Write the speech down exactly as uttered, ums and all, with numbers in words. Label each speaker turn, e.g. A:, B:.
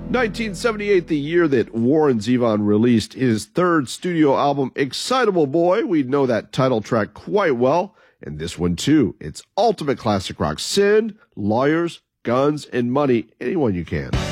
A: nineteen seventy-eight, the year that Warren Zevon released his third studio album, Excitable Boy. We know that title track quite well, and this one too. It's ultimate classic rock. Sin, Lawyers, Guns, and Money. Anyone you can.